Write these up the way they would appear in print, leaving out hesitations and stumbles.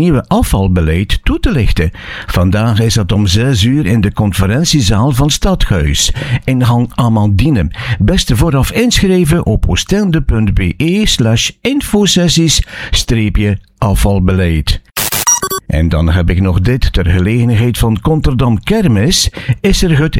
nieuwe afvalbeleid toe te lichten. Vandaag is dat om 6 uur in de conferentiezaal van Stadhuis in Hang Amandine. Beste vooraf inschrijven op oostende.be/infosessies-afvalbeleid. En dan heb ik nog dit. Ter gelegenheid van Konterdam Kermis is er het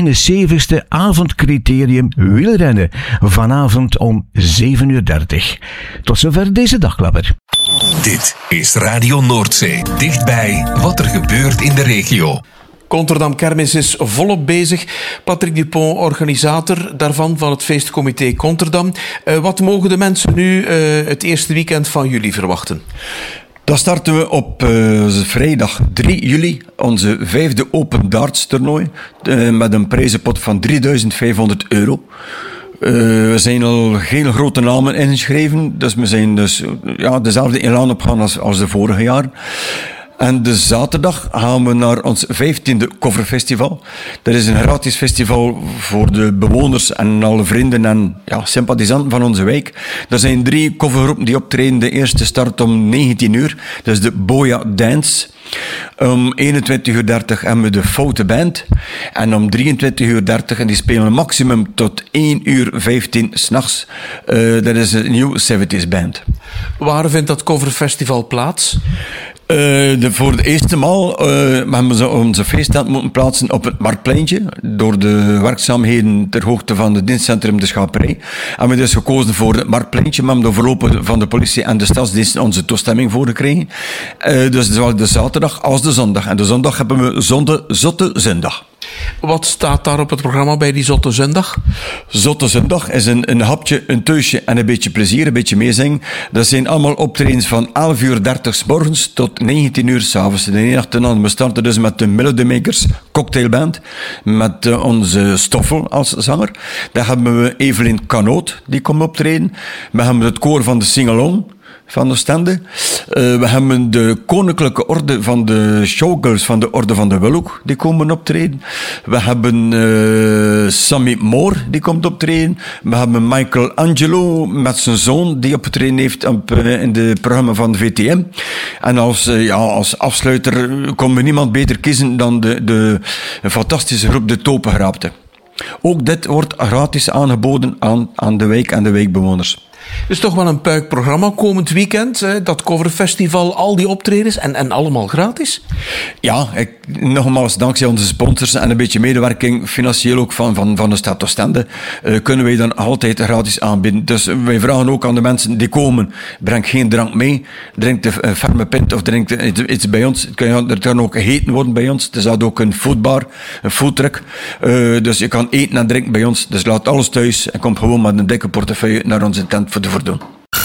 79e avondcriterium wielrennen. Vanavond om 7:30. Tot zover deze dagklapper. Dit is Radio Noordzee. Dichtbij wat er gebeurt in de regio. Konterdam Kermis is volop bezig. Patrick Dupont, organisator daarvan, van het feestcomité Konterdam. Wat mogen de mensen nu het eerste weekend van juli verwachten? Dan starten we op vrijdag 3 juli, onze 5e Open Darts toernooi, met een prijzenpot van €3.500. We zijn al geen grote namen ingeschreven, dus we zijn dezelfde elan opgaan als de vorige jaren. En de zaterdag gaan we naar ons 15e coverfestival. Dat is een gratis festival voor de bewoners en alle vrienden en sympathisanten van onze wijk. Er zijn 3 covergroepen die optreden. De eerste start om 19 uur. Dat is de Boya Dance. Om 21:30 hebben we de Foute Band. En om 23:30, en die spelen maximum tot 1:15 s'nachts. Dat is een New 70s Band. Waar vindt dat coverfestival plaats? Voor de eerste maal hebben we onze feesttent moeten plaatsen op het Marktpleintje. Door de werkzaamheden ter hoogte van het dienstcentrum De Schaperij. En we dus gekozen voor het Marktpleintje. We hebben de voorlopen van de politie en de stadsdiensten onze toestemming voor gekregen. Dus zowel de zaterdag als de zondag. En de zondag hebben we Zotte Zondag. Wat staat daar op het programma bij die Zotte Zondag? Zotte Zondag is een hapje, een teusje en een beetje plezier, een beetje meezingen. Dat zijn allemaal optredens van 11:30 's morgens tot 19 uur 's avonds. De ene nacht we starten dus met de Melody Makers Cocktailband, met onze Stoffel als zanger. Dan hebben we Evelyn Canoot, die komt optreden. We hebben het koor van de Singalong van Oostende. We hebben de Koninklijke Orde van de Showgirls van de Orde van de Wilhoek, die komen optreden. We hebben Sammy Moore, die komt optreden. We hebben Michael Angelo met zijn zoon, die opgetreden heeft in de programma van de VTM. En als afsluiter kon we niemand beter kiezen dan de fantastische groep De Topengraapte. Ook dit wordt gratis aangeboden aan de wijk en de wijkbewoners. Het is toch wel een puik programma komend weekend, dat coverfestival, al die optredens en allemaal gratis? Ja, nogmaals, dankzij onze sponsors en een beetje medewerking, financieel ook van de stad Oostende, kunnen wij dan altijd gratis aanbieden. Dus wij vragen ook aan de mensen die komen, breng geen drank mee, drink de ferme pint of drink iets bij ons. Er kan ook gegeten worden bij ons. Er staat ook een foodbar, een foodtruck. Dus je kan eten en drinken bij ons. Dus laat alles thuis en kom gewoon met een dikke portefeuille naar onze tent voor te voldoen.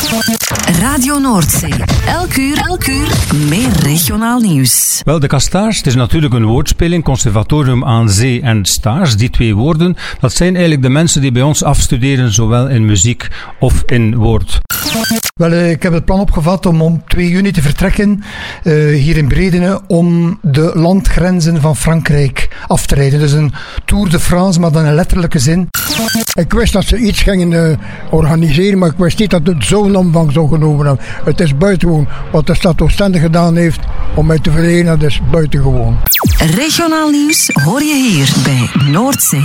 Radio Noordzee. Elk uur meer regionaal nieuws. Wel, de Kastaars, het is natuurlijk een woordspeling, conservatorium aan zee en staars. Die 2 woorden, dat zijn eigenlijk de mensen die bij ons afstuderen, zowel in muziek of in woord. Wel, ik heb het plan opgevat om 2 juni te vertrekken hier in Bredene om de landgrenzen van Frankrijk af te rijden. Dus een Tour de France, maar dan in letterlijke zin. Ik wist dat ze iets gingen organiseren, maar ik wist niet dat het zo'n omvang zou genomen hebben. Het is buitengewoon. Wat de stad Oostende gedaan heeft om mij te verlenen, dat is buitengewoon. Regionaal nieuws hoor je hier bij Noordzee.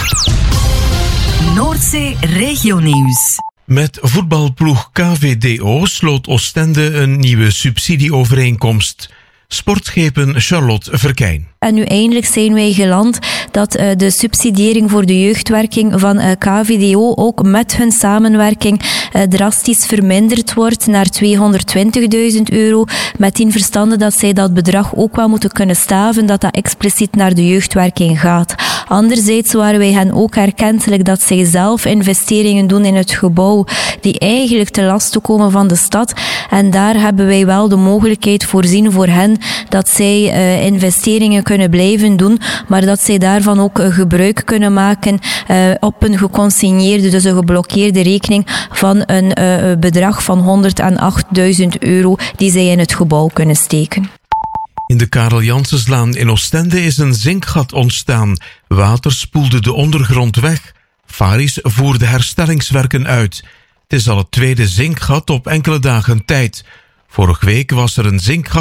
Noordzee Regionieuws. Met voetbalploeg KVDO sloot Oostende een nieuwe subsidieovereenkomst. Sportschepen Charlotte Verkijn. En nu eindelijk zijn wij geland dat de subsidiëring voor de jeugdwerking van KVDO ook met hun samenwerking drastisch verminderd wordt naar €220.000. Met in verstande dat zij dat bedrag ook wel moeten kunnen staven, dat expliciet naar de jeugdwerking gaat. Anderzijds waren wij hen ook erkentelijk dat zij zelf investeringen doen in het gebouw die eigenlijk te lasten komen van de stad. En daar hebben wij wel de mogelijkheid voorzien voor hen dat zij investeringen kunnen blijven doen, maar dat zij daarvan ook gebruik kunnen maken op een geconsigneerde, dus een geblokkeerde rekening van een bedrag van €108.000 die zij in het gebouw kunnen steken. In de Karel Janssenslaan in Oostende is een zinkgat ontstaan. Water spoelde de ondergrond weg. Faris voerde herstellingswerken uit. Het is al het tweede zinkgat op enkele dagen tijd. Vorige week was er een zinkgat